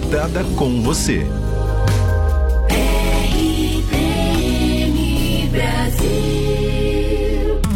conectada com você. RTM Brasil.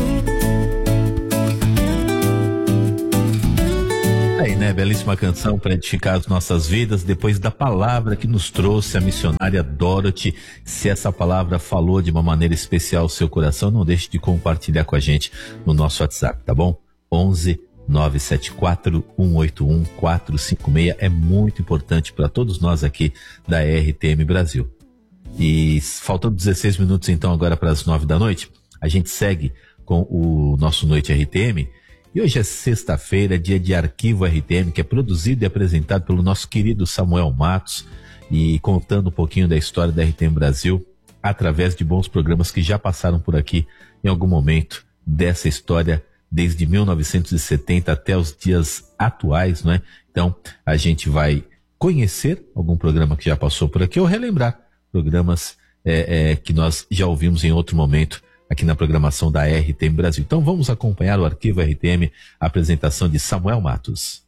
Aí, né? Belíssima canção para edificar as nossas vidas, depois da palavra que nos trouxe a missionária Dorothy. Se essa palavra falou de uma maneira especial ao seu coração, não deixe de compartilhar com a gente no nosso WhatsApp, tá bom? 11 974 181 456 é muito importante para todos nós aqui da RTM Brasil. E faltando 16 minutos então agora para as 9 da noite, a gente segue com o nosso Noite RTM. E hoje é sexta-feira, dia de Arquivo RTM, que é produzido e apresentado pelo nosso querido Samuel Matos, e contando um pouquinho da história da RTM Brasil através de bons programas que já passaram por aqui em algum momento dessa história, desde 1970 até os dias atuais, não é? Então, a gente vai conhecer algum programa que já passou por aqui ou relembrar programas que nós já ouvimos em outro momento aqui na programação da RTM Brasil. Então, vamos acompanhar o Arquivo RTM, a apresentação de Samuel Matos.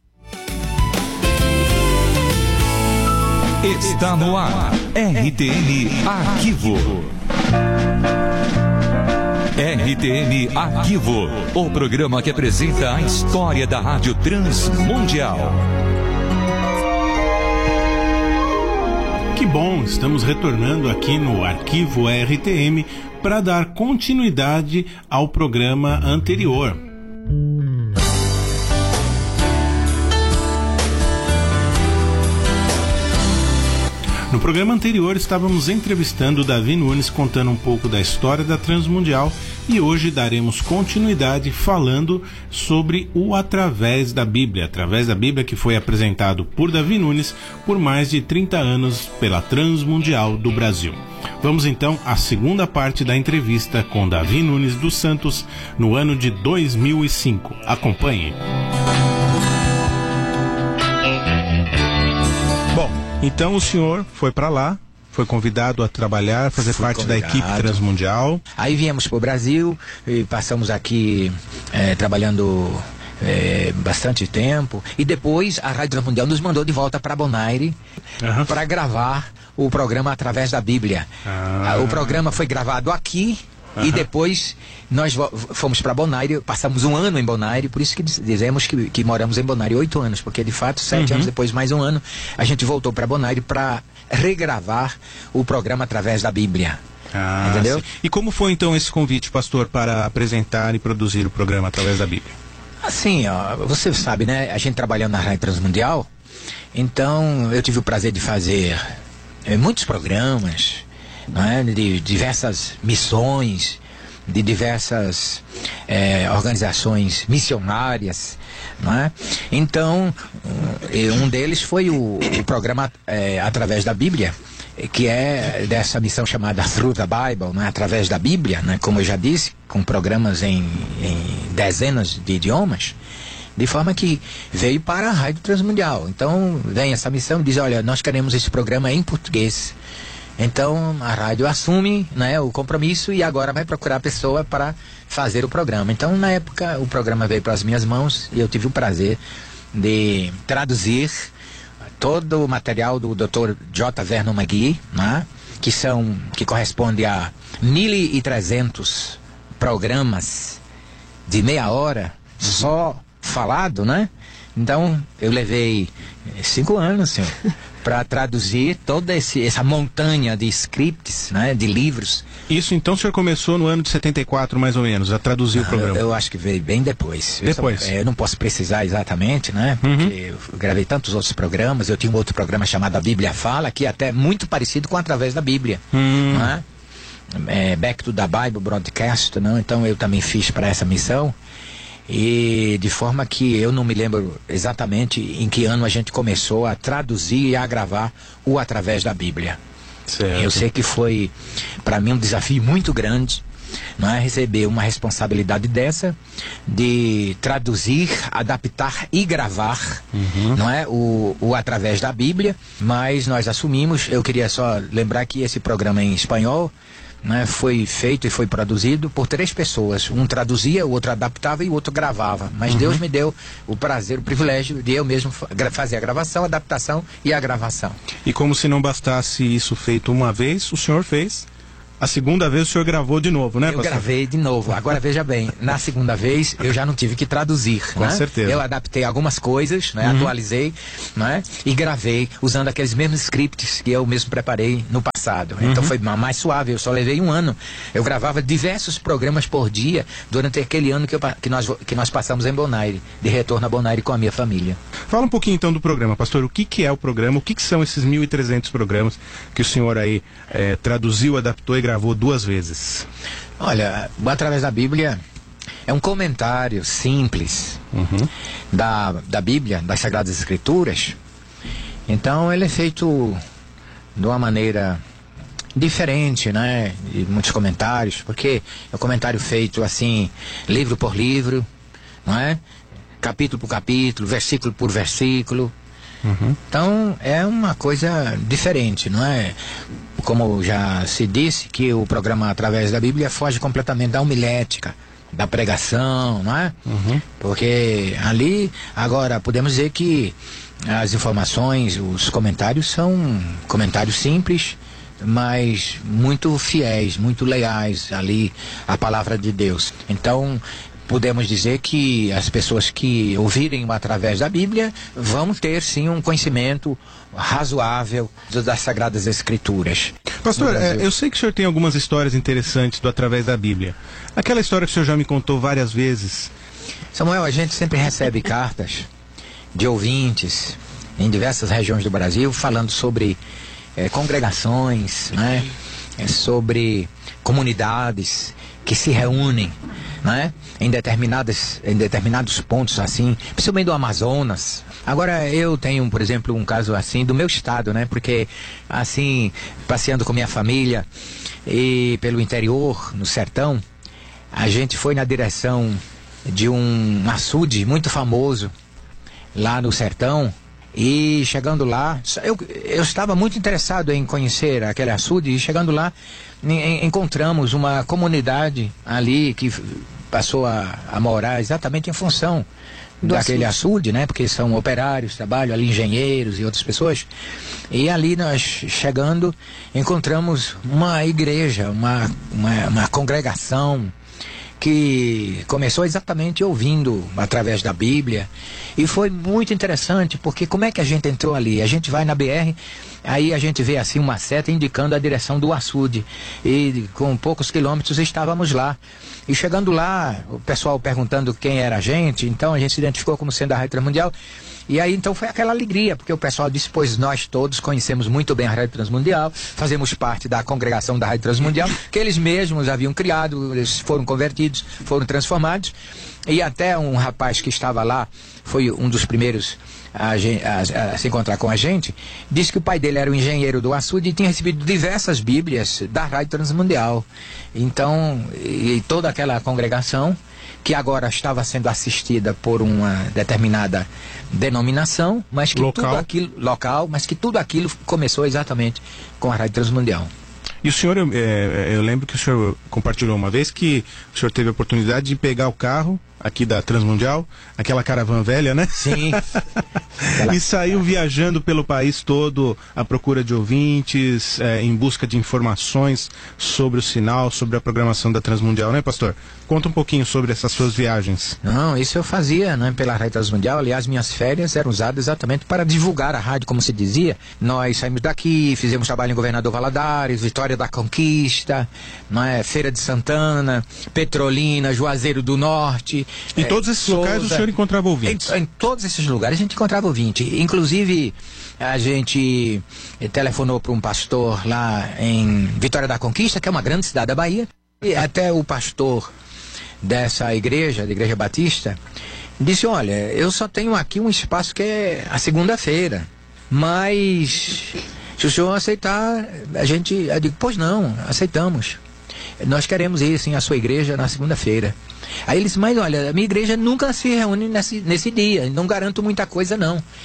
Está no ar, RTM Arquivo. RTM Arquivo, o programa que apresenta a história da Rádio Transmundial. Que bom, estamos retornando aqui no Arquivo RTM para dar continuidade ao programa anterior. No programa anterior estávamos entrevistando Davi Nunes, contando um pouco da história da Transmundial, e hoje daremos continuidade falando sobre o Através da Bíblia que foi apresentado por Davi Nunes por mais de 30 anos pela Transmundial do Brasil. Vamos então à segunda parte da entrevista com Davi Nunes dos Santos no ano de 2005. Acompanhe. Então o senhor foi para lá, foi convidado a trabalhar, fazer parte da equipe Transmundial. Aí viemos para o Brasil e passamos aqui trabalhando bastante tempo. E depois a Rádio Transmundial nos mandou de volta para Bonaire para gravar o programa Através da Bíblia. O programa foi gravado aqui. E depois nós fomos para Bonaire, passamos um ano em Bonaire, por isso que dizemos que moramos em Bonaire 8 anos, porque de fato 7 anos depois, mais um ano, a gente voltou para Bonaire para regravar o programa Através da Bíblia. Entendeu? Sim. E como foi então esse convite, pastor, para apresentar e produzir o programa Através da Bíblia? Assim, ó, você sabe, né? A gente trabalhando na Rádio Transmundial, então eu tive o prazer de fazer muitos programas, não é? De diversas missões, de diversas organizações missionárias, não é? Então, um deles foi o programa Através da Bíblia, que é dessa missão chamada Through the Bible, né? Através da Bíblia, né? Como eu já disse, com programas em dezenas de idiomas, de forma que veio para a Rádio Transmundial. Então, vem essa missão e diz, olha, nós queremos esse programa em português. Então a rádio assume, né, o compromisso e agora vai procurar a pessoa para fazer o programa. Então na época o programa veio para as minhas mãos e eu tive o prazer de traduzir todo o material do Dr. J. Vernon McGee, né, que corresponde a 1.300 programas de meia hora só falado, né? Então eu levei 5 anos, senhor, para traduzir toda essa montanha de scripts, né, de livros. Isso então o senhor começou no ano de 74, mais ou menos, a traduzir o programa? Eu acho que veio bem depois. Depois? Eu não posso precisar exatamente, né? Porque eu gravei tantos outros programas. Eu tinha um outro programa chamado A Bíblia Fala, que é até muito parecido com Através da Bíblia. Né? Back to the Bible Broadcast, né? Então eu também fiz para essa missão. E de forma que eu não me lembro exatamente em que ano a gente começou a traduzir e a gravar o Através da Bíblia. Certo. Eu sei que foi para mim um desafio muito grande, não é, receber uma responsabilidade dessa de traduzir, adaptar e gravar, não é, o Através da Bíblia. Mas nós assumimos. Eu queria só lembrar que esse programa em espanhol, né, foi feito e foi produzido por 3 pessoas. Um traduzia, o outro adaptava e o outro gravava. Mas Deus me deu o prazer, o privilégio de eu mesmo fazer a gravação, a adaptação e a gravação. E como se não bastasse isso feito uma vez, o senhor fez... A segunda vez o senhor gravou de novo, né, pastor? Eu gravei de novo. Agora, veja bem, na segunda vez eu já não tive que traduzir, Com certeza. Eu adaptei algumas coisas, né, atualizei, né, e gravei usando aqueles mesmos scripts que eu mesmo preparei no passado. Então foi mais suave, eu só levei 1 ano. Eu gravava diversos programas por dia durante aquele ano que nós passamos em Bonaire, de retorno a Bonaire com a minha família. Fala um pouquinho então do programa, pastor. O que é o programa? O que são esses 1.300 programas que o senhor aí traduziu, adaptou e gravou 2 vezes? Olha, através da Bíblia é um comentário simples da Bíblia, das Sagradas Escrituras. Então ele é feito de uma maneira diferente, né? E muitos comentários, porque é um comentário feito assim, livro por livro, não é? Capítulo por capítulo, versículo por versículo. Então é uma coisa diferente, não é? Como já se disse, que o programa Através da Bíblia foge completamente da homilética, da pregação, não é? Porque ali, agora, podemos dizer que as informações, os comentários são comentários simples, mas muito fiéis, muito leais ali à palavra de Deus. Então, podemos dizer que as pessoas que ouvirem através da Bíblia vão ter sim um conhecimento razoável das Sagradas Escrituras. Pastor, eu sei que o senhor tem algumas histórias interessantes do Através da Bíblia. Aquela história que o senhor já me contou várias vezes. Samuel, a gente sempre recebe cartas de ouvintes em diversas regiões do Brasil falando sobre congregações, né? Sobre comunidades que se reúnem, né? Em determinados pontos, assim, principalmente do Amazonas. Agora, eu tenho, por exemplo, um caso assim do meu estado, né? Porque, assim, passeando com minha família e pelo interior, no sertão, a gente foi na direção de um açude muito famoso lá no sertão. E chegando lá, eu estava muito interessado em conhecer aquele açude, e chegando lá, encontramos uma comunidade ali que passou a morar exatamente em função daquele açude, né? Porque são operários, trabalham ali, engenheiros e outras pessoas. E ali nós, chegando, encontramos uma igreja, uma congregação que começou exatamente ouvindo através da Bíblia, e foi muito interessante, porque como é que a gente entrou ali? A gente vai na BR, aí a gente vê assim uma seta indicando a direção do açude, e com poucos quilômetros estávamos lá, e chegando lá, o pessoal perguntando quem era a gente, então a gente se identificou como sendo a Rádio Transmundial. E aí então foi aquela alegria, porque o pessoal disse, pois nós todos conhecemos muito bem a Rádio Transmundial, fazemos parte da congregação da Rádio Transmundial, que eles mesmos haviam criado, eles foram convertidos, foram transformados, e até um rapaz que estava lá, foi um dos primeiros a se encontrar com a gente, disse que o pai dele era o engenheiro do açude e tinha recebido diversas bíblias da Rádio Transmundial. Então, e toda aquela congregação, que agora estava sendo assistida por uma determinada denominação, mas que tudo aquilo começou exatamente com a Rádio Transmundial. E o senhor, eu lembro que o senhor compartilhou uma vez que o senhor teve a oportunidade de pegar o carro aqui da Transmundial, aquela caravana velha, né? Sim. E saiu viajando pelo país todo à procura de ouvintes, em busca de informações sobre o sinal, sobre a programação da Transmundial, né, pastor? Conta um pouquinho sobre essas suas viagens. Não, isso eu fazia, né, pela Rádio Transmundial. Aliás, minhas férias eram usadas exatamente para divulgar a rádio, como se dizia. Nós saímos daqui, fizemos trabalho em Governador Valadares, Vitória da Conquista, não é? Feira de Santana, Petrolina, Juazeiro do Norte. Em todos esses locais o senhor encontrava ouvintes? Em todos esses lugares a gente encontrava ouvinte. Inclusive, a gente telefonou para um pastor lá em Vitória da Conquista, que é uma grande cidade da Bahia, e até o pastor dessa igreja, da Igreja Batista, disse, olha, eu só tenho aqui um espaço que é a segunda-feira, mas se o senhor aceitar, eu digo, pois não, aceitamos. Nós queremos ir, sim, à sua igreja na segunda-feira. Aí ele disse, mas olha, a minha igreja nunca se reúne nesse dia, não garanto muita coisa, não.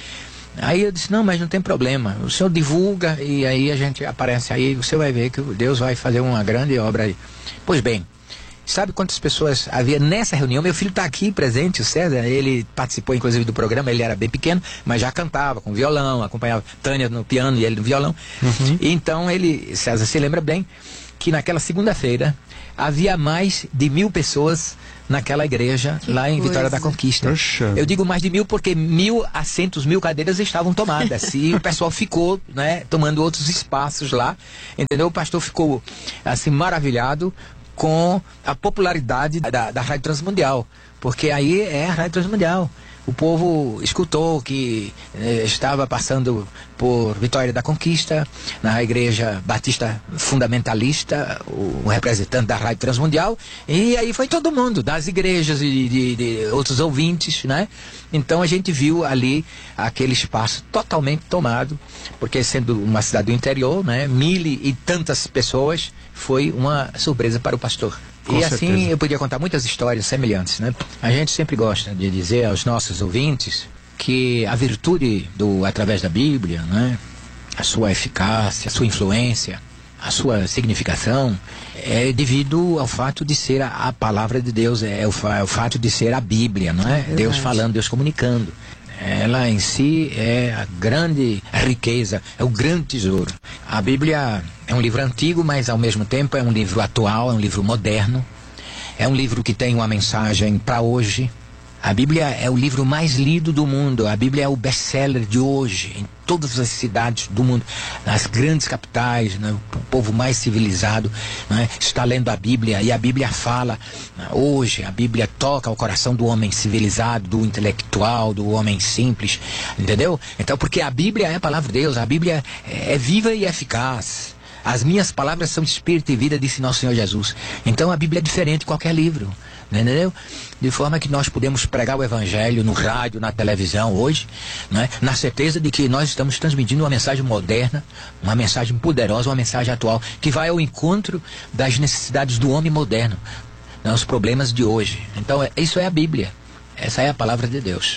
Aí eu disse, não, mas não tem problema, o senhor divulga e aí a gente aparece aí, você vai ver que Deus vai fazer uma grande obra aí. Pois bem, sabe quantas pessoas havia nessa reunião? Meu filho está aqui presente, o César, ele participou inclusive do programa, ele era bem pequeno, mas já cantava com violão, acompanhava Tânia no piano e ele no violão. Então César se lembra bem que naquela segunda-feira havia mais de 1.000 pessoas naquela igreja lá em Vitória da Conquista. Poxa. Eu digo mais de 1.000 porque 1.000 assentos, 1.000 cadeiras estavam tomadas e o pessoal ficou, né, tomando outros espaços lá, entendeu? O pastor ficou assim maravilhado com a popularidade da Rádio Transmundial, porque aí é a Rádio Transmundial. O povo escutou que estava passando por Vitória da Conquista, na Igreja Batista Fundamentalista, o representante da Rádio Transmundial, e aí foi todo mundo, das igrejas e de outros ouvintes, né? Então a gente viu ali aquele espaço totalmente tomado, porque sendo uma cidade do interior, né, 1.000 e tantas pessoas, foi uma surpresa para o pastor. Com e certeza. Assim eu podia contar muitas histórias semelhantes, né? A gente sempre gosta de dizer aos nossos ouvintes que a virtude através da Bíblia, né, a sua eficácia, a sua influência, a sua significação é devido ao fato de ser a palavra de Deus, é o fato de ser a Bíblia, não é? Deus falando, Deus comunicando. Ela em si é a grande riqueza, é o grande tesouro. A Bíblia é um livro antigo, mas ao mesmo tempo é um livro atual, é um livro moderno. É um livro que tem uma mensagem para hoje. A Bíblia é o livro mais lido do mundo. A Bíblia é o best-seller de hoje, em todas as cidades do mundo, nas grandes capitais, né? O povo mais civilizado, né, está lendo a Bíblia, e a Bíblia fala, hoje, a Bíblia toca o coração do homem civilizado, do intelectual, do homem simples, entendeu? Então, porque a Bíblia é a palavra de Deus, a Bíblia é viva e eficaz. As minhas palavras são espírito e vida, disse nosso Senhor Jesus. Então a Bíblia é diferente de qualquer livro, entendeu? De forma que nós podemos pregar o Evangelho no rádio, na televisão hoje, né? Na certeza de que nós estamos transmitindo uma mensagem moderna, uma mensagem poderosa, uma mensagem atual, que vai ao encontro das necessidades do homem moderno, né? Os problemas de hoje. Então isso é a Bíblia. Essa é a palavra de Deus.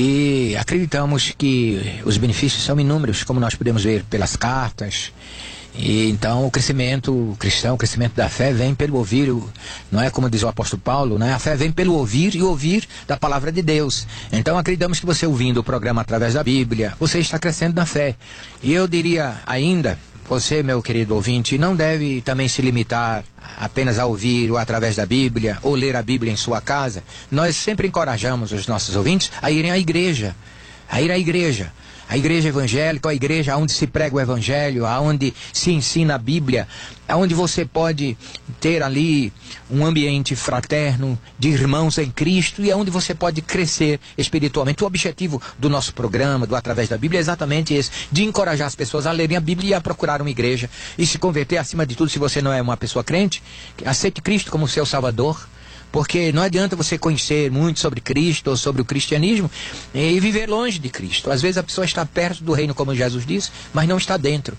E acreditamos que os benefícios são inúmeros, como nós podemos ver pelas cartas. E então o crescimento cristão, o crescimento da fé vem pelo ouvir, não é como diz o apóstolo Paulo, né? A fé vem pelo ouvir e ouvir da palavra de Deus. Então acreditamos que você ouvindo o programa através da Bíblia, você está crescendo na fé. E eu diria ainda, você, meu querido ouvinte, não deve também se limitar apenas a ouvir ou através da Bíblia, ou ler a Bíblia em sua casa. Nós sempre encorajamos os nossos ouvintes a irem à igreja, a igreja evangélica, a igreja onde se prega o evangelho, onde se ensina a Bíblia, onde você pode ter ali um ambiente fraterno de irmãos em Cristo e onde você pode crescer espiritualmente. O objetivo do nosso programa, do Através da Bíblia, é exatamente esse, de encorajar as pessoas a lerem a Bíblia e a procurar uma igreja e se converter. Acima de tudo, se você não é uma pessoa crente, aceite Cristo como seu Salvador. Porque não adianta você conhecer muito sobre Cristo ou sobre o cristianismo e viver longe de Cristo. Às vezes a pessoa está perto do reino, como Jesus disse, mas não está dentro.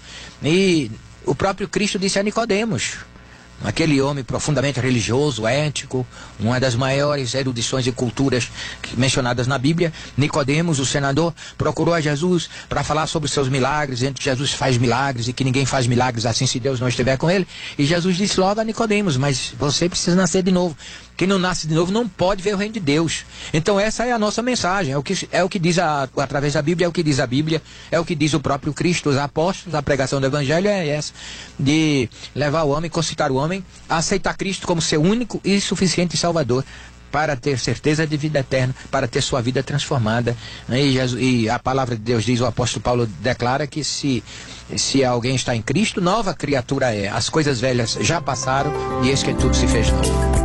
E o próprio Cristo disse a Nicodemos, aquele homem profundamente religioso, ético, uma das maiores erudições e culturas mencionadas na Bíblia, Nicodemos, o senador, procurou a Jesus para falar sobre os seus milagres, dizendo que Jesus faz milagres e que ninguém faz milagres assim se Deus não estiver com ele. E Jesus disse logo a Nicodemos, mas você precisa nascer de novo. Quem não nasce de novo não pode ver o reino de Deus. Então essa é a nossa mensagem, é o que diz através da Bíblia, é o que diz a Bíblia, é o que diz o próprio Cristo, os apóstolos, a pregação do Evangelho é essa, de levar o homem, concitar o homem a aceitar Cristo como seu único e suficiente Salvador, para ter certeza de vida eterna, para ter sua vida transformada. E a palavra de Deus diz, o apóstolo Paulo declara que se alguém está em Cristo, nova criatura é. As coisas velhas já passaram e eis que tudo se fez novo.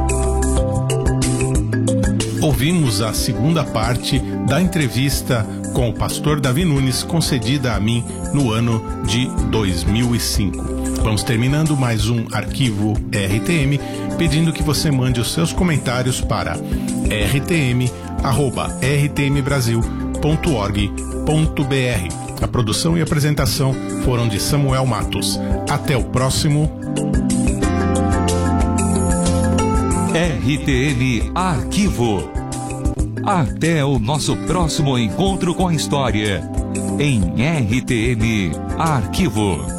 Ouvimos a segunda parte da entrevista com o pastor Davi Nunes, concedida a mim no ano de 2005. Vamos terminando mais um arquivo RTM, pedindo que você mande os seus comentários para rtm@rtmbrasil.org.br. A produção e apresentação foram de Samuel Matos. Até o próximo. RTM Arquivo. Até o nosso próximo encontro com a história. em RTM Arquivo.